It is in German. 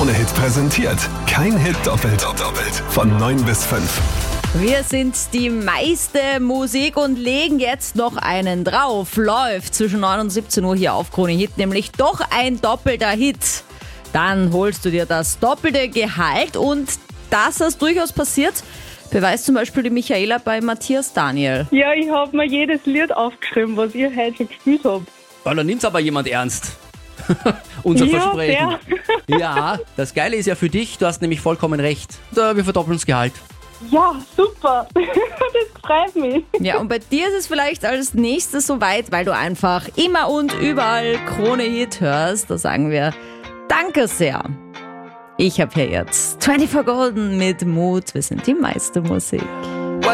Krone-Hit präsentiert. Kein Hit doppelt. Von 9 bis 5. Wir sind die meiste Musik und legen jetzt noch einen drauf. Läuft zwischen 9 und 17 Uhr hier auf Krone Hit, nämlich doch ein doppelter Hit. Dann holst du dir das doppelte Gehalt und dass das durchaus passiert, beweist zum Beispiel die Michaela bei Matthias Daniel. Ja, ich habe mir jedes Lied aufgeschrieben, was ihr heute schon gespielt habt. Da nimmt's aber jemand ernst. Unser Versprechen. Ja, das Geile ist ja für dich, du hast nämlich vollkommen recht. Wir verdoppeln das Gehalt. Ja, super. Das freut mich. Ja, und bei dir ist es vielleicht als nächstes soweit, weil du einfach immer und überall Krone Hit hörst. Da sagen wir danke sehr. Ich habe hier jetzt 24 Golden mit Mut. Wir sind die meiste Musik.